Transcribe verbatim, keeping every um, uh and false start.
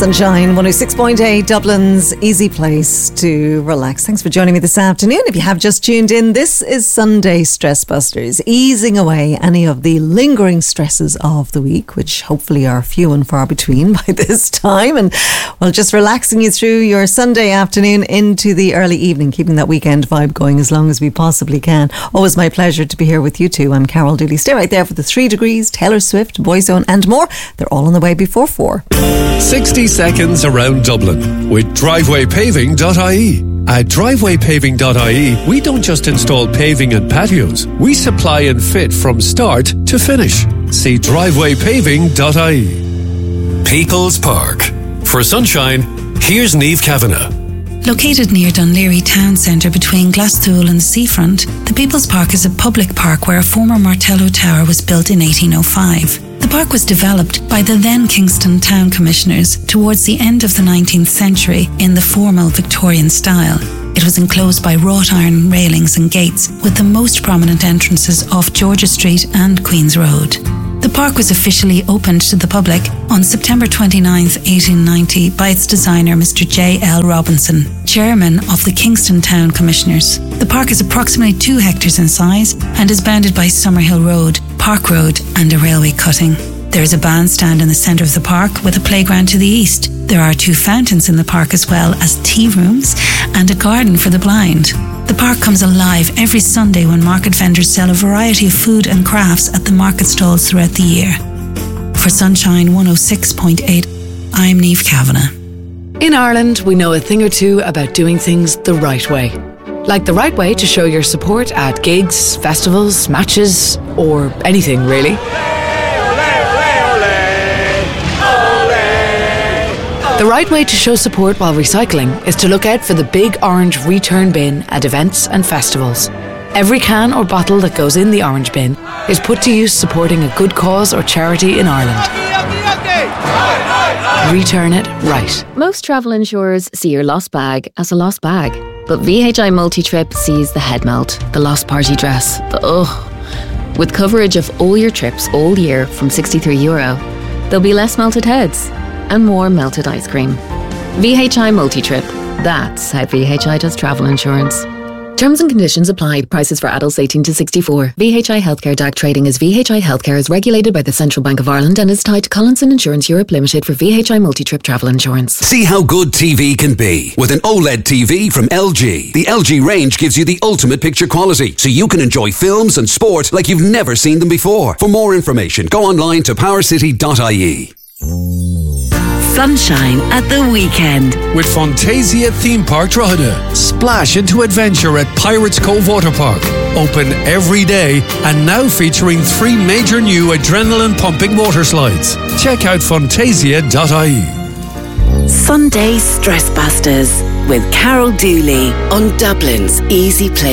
Sunshine one oh six point eight, Dublin's easy place to relax. Thanks for joining me this afternoon. If you have just tuned in, this is Sunday Stress Busters, easing away any of the lingering stresses of the week, which hopefully are few and far between by this time, and well, just relaxing you through your Sunday afternoon into the early evening, keeping that weekend vibe going as long as we possibly can. Always my pleasure to be here with you too. I'm Carol Dooley. Stay right there for the Three Degrees, Taylor Swift, Boyzone and more. They're all on the way before four. sixty seconds around Dublin with driveway paving dot I E. At driveway paving dot I E, we don't just install paving and patios. We supply and fit from start to finish. See driveway paving dot I E. People's Park. For sunshine, here's Niamh Kavanagh. Located near Dunleary Town Centre between Glasthule and the seafront, the People's Park is a public park where a former Martello Tower was built in eighteen oh five. The park was developed by the then Kingston Town Commissioners towards the end of the nineteenth century in the formal Victorian style. It was enclosed by wrought iron railings and gates, with the most prominent entrances off George's Street and Queen's Road. The park was officially opened to the public on September twenty-ninth, eighteen ninety by its designer Mister J L Robinson, chairman of the Kingston Town Commissioners. The park is approximately two hectares in size and is bounded by Summerhill Road, Park Road and a railway cutting. There is a bandstand in the centre of the park with a playground to the east. There are two fountains in the park as well as tea rooms and a garden for the blind. The park comes alive every Sunday when market vendors sell a variety of food and crafts at the market stalls throughout the year. For Sunshine one oh six point eight, I'm Niamh Kavanagh. In Ireland, we know a thing or two about doing things the right way. Like the right way to show your support at gigs, festivals, matches, or anything really. The right way to show support while recycling is to look out for the big orange return bin at events and festivals. Every can or bottle that goes in the orange bin is put to use supporting a good cause or charity in Ireland. Return it right. Most travel insurers see your lost bag as a lost bag, but V H I Multi-Trip sees the head melt, the lost party dress, the ugh. With coverage of all your trips all year from sixty-three euro, there'll be less melted heads and more melted ice cream. V H I Multi-Trip. That's how V H I does travel insurance. Terms and conditions apply. Prices for adults eighteen to sixty-four. V H I Healthcare D A C trading as V H I Healthcare is regulated by the Central Bank of Ireland and is tied to Collinson Insurance Europe Limited for V H I Multi-Trip travel insurance. See how good T V can be with an OLED T V from L G. The L G range gives you the ultimate picture quality, so you can enjoy films and sport like you've never seen them before. For more information, go online to power city dot I E. Sunshine at the weekend with Fantasia Theme Park Drogheda. Splash into adventure at Pirates Cove Water Park. Open every day and now featuring three major new adrenaline-pumping water slides. Check out fantasia dot I E. Sunday Stress Busters with Carol Dooley on Dublin's easy place